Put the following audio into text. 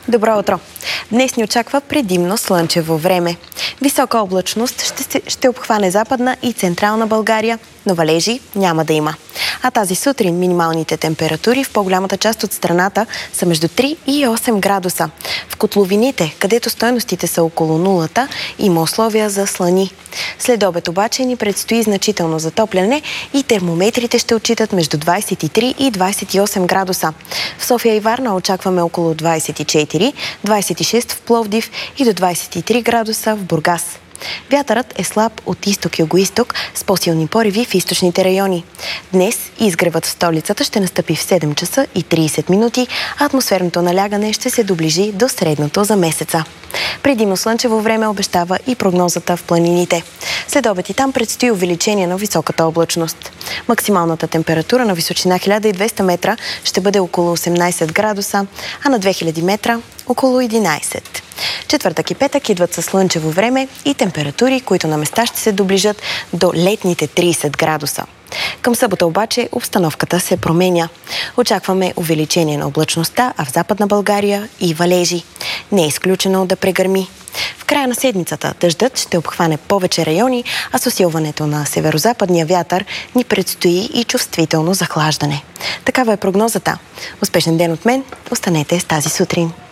Добро утро! Днес ни очаква предимно слънчево време. Висока облачност ще обхване Западна и Централна България, но валежи няма да има. А тази сутрин минималните температури в по-голямата част от страната са между 3 и 8 градуса. В котловините, където стойностите са около нулата, има условия за слани. След обед обаче ни предстои значително затопляне и термометрите ще отчитат между 23 и 28 градуса. В София и Варна очакваме около 24, 26 в Пловдив и до 23 градуса в Бургас. Вятърът е слаб от изток-югоизток с по-силни пориви в източните райони. Днес изгревът в столицата ще настъпи в 7 часа и 30 минути, а атмосферното налягане ще се доближи до средното за месеца. Предимно слънчево време обещава и прогнозата в планините. След обед и там предстои увеличение на високата облачност. Максималната температура на височина 1200 метра ще бъде около 18 градуса, а на 2000 метра около 11. Четвъртък и петък идват със слънчево време и температури, които на места ще се доближат до летните 30 градуса. Към събота обаче обстановката се променя. Очакваме увеличение на облачността, а в Западна България и валежи. Не е изключено да прегърми. В края на седмицата дъждът ще обхване повече райони, а с усилването на северозападния вятър ни предстои и чувствително захлаждане. Такава е прогнозата. Успешен ден от мен. Останете с тази сутрин.